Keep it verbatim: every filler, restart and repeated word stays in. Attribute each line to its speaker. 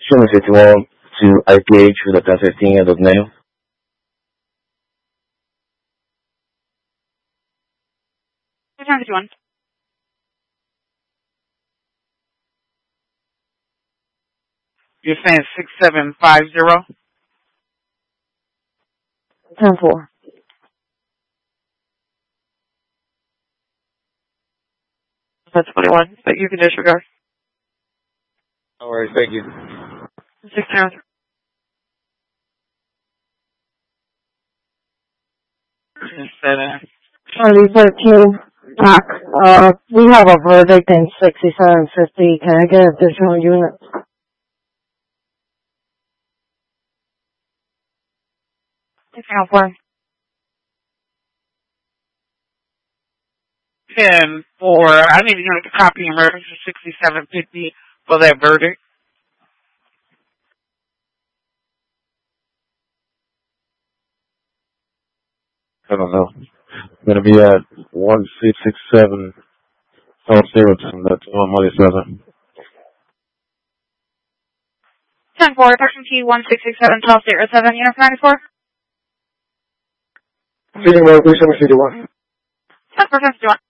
Speaker 1: seven fifty-one to I P H with a ten fifteen as of now.
Speaker 2: ten fifty-one. You're saying six seven five zero?
Speaker 3: ten four. That's twenty-one, but you can disregard.
Speaker 1: No worries, thank you.
Speaker 3: six zero. Charlie thirteen. Doc, uh, we have a verdict in sixty-seven fifty. Can I get additional units?
Speaker 2: Count one. ten four. I need to get a copy in reference to sixty-seven fifty for that verdict.
Speaker 1: I don't know. I'm going to be at one six six seven South Zerotton. That's one Molly seven.
Speaker 2: ten four, Section T one six six seven South Zerotton, Unit ninety-four.
Speaker 1: Feeding road, three seven fifty-one.
Speaker 2: ten four, ten fifty-one.